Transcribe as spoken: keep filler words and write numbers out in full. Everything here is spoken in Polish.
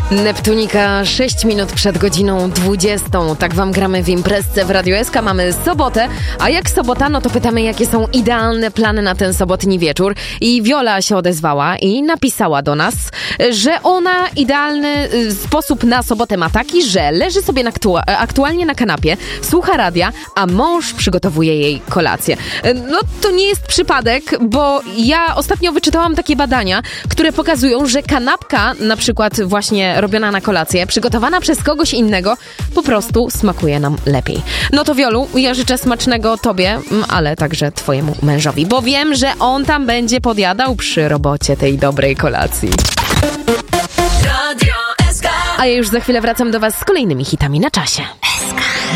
Neptunika, sześć minut przed godziną dwudziestą. Tak wam gramy w imprezce w Radiu S K. Mamy sobotę, a jak sobota, no to pytamy, jakie są idealne plany na ten sobotni wieczór. I Wiola się odezwała i napisała do nas, że ona idealny sposób na sobotę ma taki, że leży sobie na aktu- aktualnie na kanapie, słucha radia, a mąż przygotowuje jej kolację. No to nie jest przypadek, bo ja ostatnio wyczytałam takie badania, które pokazują, że kanapka, na przykład właśnie robiona na kolację, przygotowana przez kogoś innego, po prostu smakuje nam lepiej. No to Wiolu, ja życzę smacznego tobie, ale także twojemu mężowi, bo wiem, że on tam będzie podjadał przy robocie tej dobrej kolacji. A ja już za chwilę wracam do was z kolejnymi hitami na czasie.